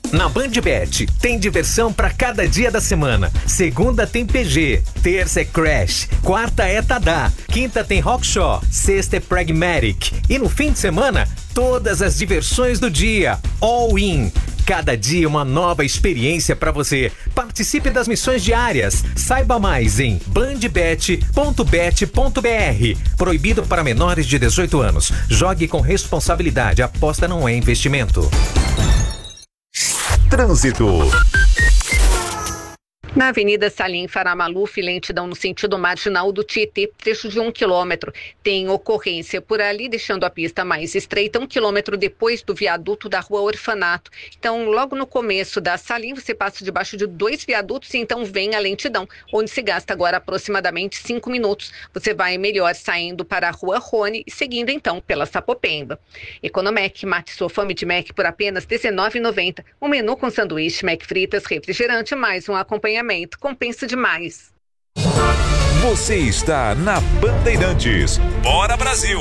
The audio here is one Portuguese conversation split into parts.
Na BandBet, tem diversão pra cada dia da semana. Segunda tem PG, terça é Crash, quarta é Tadá, quinta tem Rockshaw, sexta é Pragmatic. E no fim de semana, todas as diversões do dia. All in. Cada dia uma nova experiência pra você. Participe das missões diárias. Saiba mais em bandbet.bet.br. Proibido para menores de 18 anos. Jogue com responsabilidade. Aposta não é investimento. Trânsito. Na Avenida Salim Faramaluf, lentidão no sentido marginal do Tietê, trecho de 1 quilômetro. Tem ocorrência por ali, deixando a pista mais estreita, 1 quilômetro depois do viaduto da Rua Orfanato. Então, logo no começo da Salim, você passa debaixo de 2 viadutos e então vem a lentidão, onde se gasta agora aproximadamente 5 minutos. Você vai melhor saindo para a Rua Rony e seguindo então pela Sapopemba. Economec, mate sua fome de Mac por apenas R$19,90. Um menu com sanduíche, Mac fritas, refrigerante, mais um acompanhamento. Compensa demais. Você está na Bandeirantes. Bora, Brasil!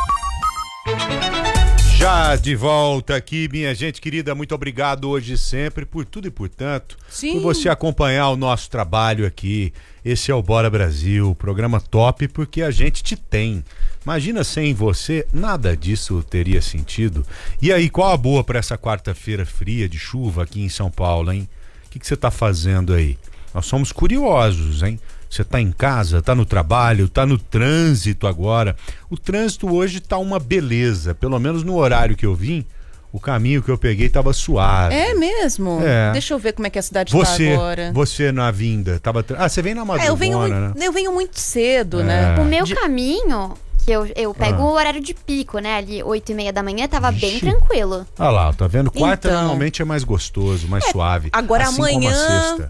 Já de volta aqui, minha gente querida, muito obrigado hoje e sempre por tudo e por tanto. Sim. Por você acompanhar o nosso trabalho aqui. Esse é o Bora Brasil, programa top porque a gente te tem. Imagina sem você, nada disso teria sentido. E aí, qual a boa para essa quarta-feira fria de chuva aqui em São Paulo, hein? O que você tá fazendo aí? Nós somos curiosos, hein? Você tá em casa, tá no trabalho, tá no trânsito agora. O trânsito hoje tá uma beleza, pelo menos no horário que eu vim, o caminho que eu peguei tava suave. É mesmo? É. Deixa eu ver como é que a cidade tá agora. Você na vinda, tava... Você vem na madrugona, né? Eu venho muito cedo, né? O meu caminho... que eu pego o horário de pico, né? Ali, 8h30 da manhã, tava bem tranquilo. Olha lá, tá vendo? Quarta Então. normalmente é mais gostoso, mais suave. Agora assim amanhã, como a sexta.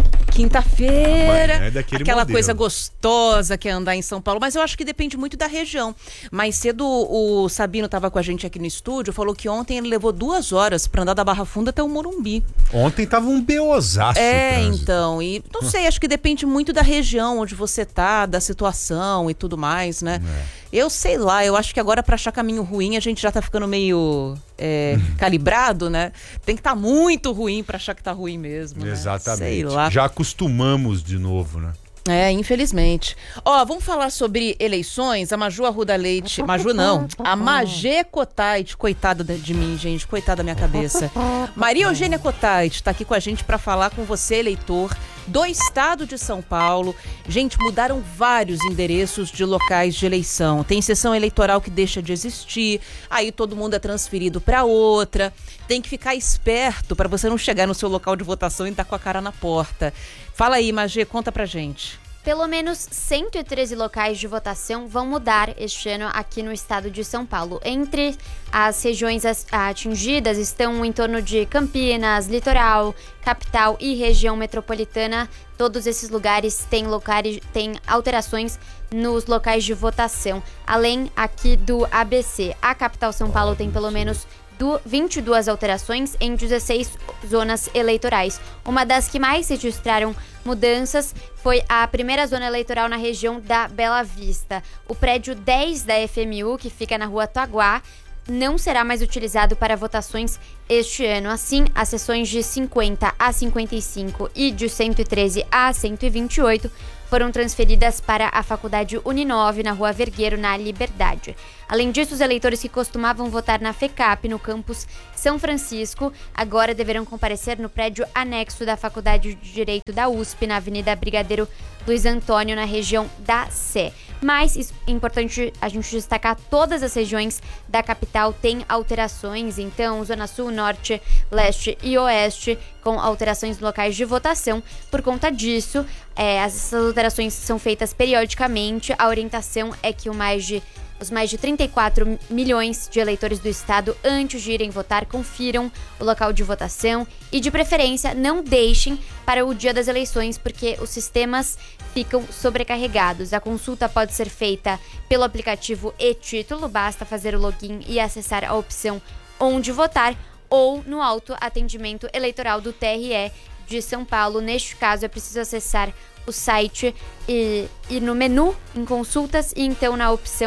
quinta-feira, Amanhã é daquele aquela modelo. coisa gostosa que é andar em São Paulo, mas eu acho que depende muito da região. Mais cedo o Sabino tava com a gente aqui no estúdio, falou que ontem ele levou 2 horas pra andar da Barra Funda até o Morumbi. Ontem tava um beosaço. Então, e não sei, acho que depende muito da região onde você tá, da situação e tudo mais, né? Eu sei lá, eu acho que agora pra achar caminho ruim a gente já tá ficando meio calibrado, né? Tem que estar muito ruim pra achar que tá ruim mesmo, né? Exatamente. Sei lá. Já acostumamos de novo, né? Infelizmente. Vamos falar sobre eleições. A Maju Arruda Leite... Maju não. A Magê Cotait. Coitada de mim, gente. Coitada da minha cabeça. Maria Eugênia Cotait tá aqui com a gente para falar com você, eleitor do estado de São Paulo. Gente, mudaram vários endereços de locais de eleição. Tem sessão eleitoral que deixa de existir. Aí todo mundo é transferido para outra. Tem que ficar esperto para você não chegar no seu local de votação e estar com a cara na porta. Fala aí, Magê, conta pra gente. Pelo menos 113 locais de votação vão mudar este ano aqui no estado de São Paulo. Entre as regiões atingidas estão em torno de Campinas, Litoral, Capital e região metropolitana. Todos esses lugares têm alterações nos locais de votação. Além aqui do ABC, a capital São Paulo tem pelo menos 22 alterações em 16 zonas eleitorais. Uma das que mais registraram mudanças foi a primeira zona eleitoral na região da Bela Vista. O prédio 10 da FMU, que fica na rua Taguá, não será mais utilizado para votações este ano. Assim, as sessões de 50 a 55 e de 113 a 128 foram transferidas para a Faculdade Uninove, na Rua Vergueiro, na Liberdade. Além disso, os eleitores que costumavam votar na FECAP, no campus São Francisco, agora deverão comparecer no prédio anexo da Faculdade de Direito da USP, na Avenida Brigadeiro Luiz Antônio, na região da Sé. Mas é importante a gente destacar, todas as regiões da capital têm alterações, então Zona Sul, Norte, Leste e Oeste, com alterações locais de votação. Por conta disso, essas alterações são feitas periodicamente. A orientação é que os mais de 34 milhões de eleitores do estado, antes de irem votar, confiram o local de votação e, de preferência, não deixem para o dia das eleições, porque os sistemas ficam sobrecarregados. A consulta pode ser feita pelo aplicativo e-Título, basta fazer o login e acessar a opção Onde Votar, ou no autoatendimento eleitoral do TRE de São Paulo. Neste caso, é preciso acessar o site e no menu, em consultas, e então na opção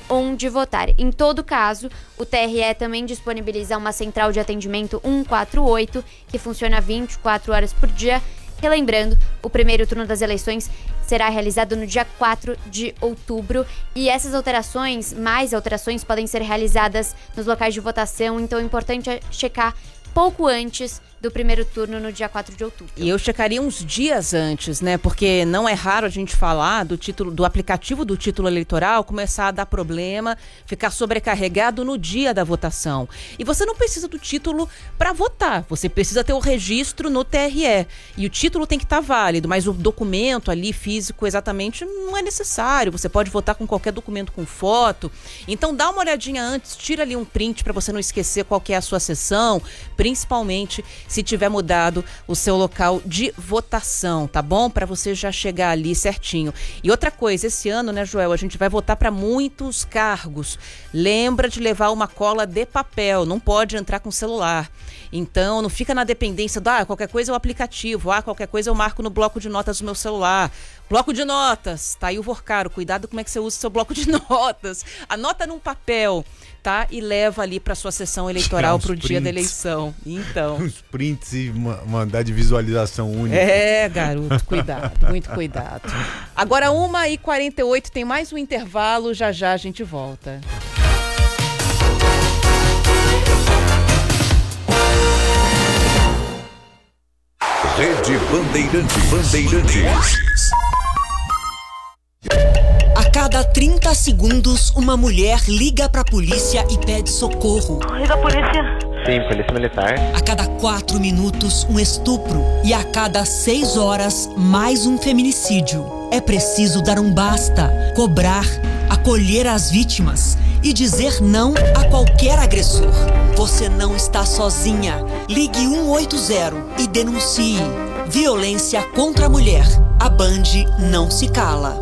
onde votar. Em todo caso, o TRE também disponibiliza uma central de atendimento 148, que funciona 24 horas por dia. Relembrando, o primeiro turno das eleições será realizado no dia 4 de outubro e essas mais alterações podem ser realizadas nos locais de votação, então é importante checar pouco antes do primeiro turno no dia 4 de outubro. E eu checaria uns dias antes, né? Porque não é raro a gente falar do aplicativo do título eleitoral começar a dar problema, ficar sobrecarregado no dia da votação. E você não precisa do título para votar, você precisa ter o registro no TRE. E o título tem que estar válido, mas o documento ali físico exatamente não é necessário. Você pode votar com qualquer documento com foto. Então dá uma olhadinha antes, tira ali um print para você não esquecer qual que é a sua sessão, principalmente se tiver mudado o seu local de votação, tá bom? Para você já chegar ali certinho. E outra coisa, esse ano, né, Joel, a gente vai votar para muitos cargos. Lembra de levar uma cola de papel, não pode entrar com celular. Então, não fica na dependência do, qualquer coisa é o aplicativo, qualquer coisa eu marco no bloco de notas do meu celular. Bloco de notas, tá aí o Vorcaro, cuidado como é que você usa o seu bloco de notas. Anota num papel, tá? E leva ali para sua sessão eleitoral pro dia da eleição. Então. Uns prints e mandar de visualização única. Garoto, cuidado, muito cuidado. Agora 1h48, tem mais um intervalo, já a gente volta. Rede Bandeirantes. A cada 30 segundos, uma mulher liga pra polícia e pede socorro. Liga a polícia. Sim, polícia militar. A cada 4 minutos, um estupro. E a cada 6 horas, mais um feminicídio. É preciso dar um basta, cobrar, acolher as vítimas e dizer não a qualquer agressor. Você não está sozinha. Ligue 180 e denuncie. Violência contra a mulher. A Band não se cala.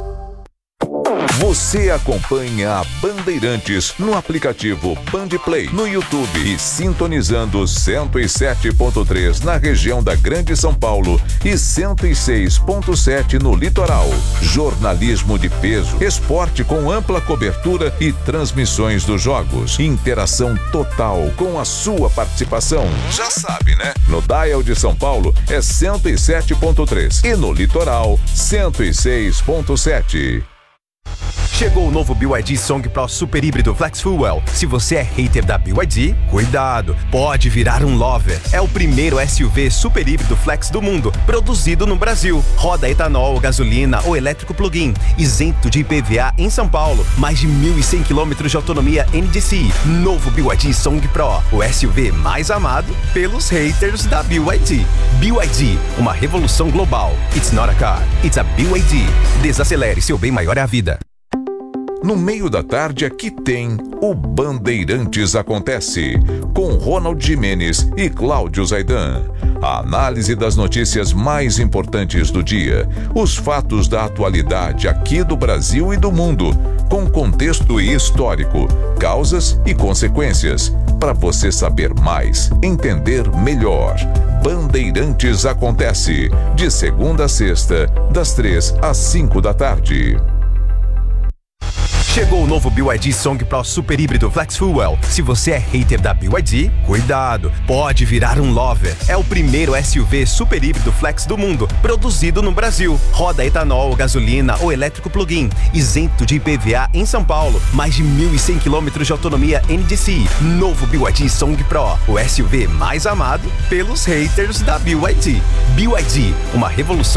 Você acompanha a Bandeirantes no aplicativo Bandplay, no YouTube e sintonizando 107.3 na região da Grande São Paulo e 106.7 no litoral. Jornalismo de peso, esporte com ampla cobertura e transmissões dos jogos. Interação total com a sua participação. Já sabe, né? No dial de São Paulo é 107.3 e no litoral 106.7. Chegou o novo BYD Song Pro Super Híbrido Flex Fuel. Se você é hater da BYD, cuidado, pode virar um lover. É o primeiro SUV super híbrido flex do mundo, produzido no Brasil. Roda etanol, gasolina ou elétrico plug-in, isento de IPVA em São Paulo. Mais de 1.100 km de autonomia NDC. Novo BYD Song Pro, o SUV mais amado pelos haters da BYD. BYD, uma revolução global. It's not a car, it's a BYD. Desacelere, seu bem maior é a vida. No meio da tarde aqui tem o Bandeirantes Acontece, com Ronald Gimenez e Cláudio Zaidan. A análise das notícias mais importantes do dia, os fatos da atualidade aqui do Brasil e do mundo, com contexto histórico, causas e consequências, para você saber mais, entender melhor. Bandeirantes Acontece, de segunda a sexta, das 3 às 5 da tarde. Chegou o novo BYD Song Pro Super Híbrido Flex Fuel. Se você é hater da BYD, cuidado, pode virar um lover. É o primeiro SUV super híbrido flex do mundo, produzido no Brasil. Roda etanol, gasolina ou elétrico plug-in, isento de IPVA em São Paulo. Mais de 1.100 km de autonomia NDC. Novo BYD Song Pro, o SUV mais amado pelos haters da BYD. BYD, uma revolução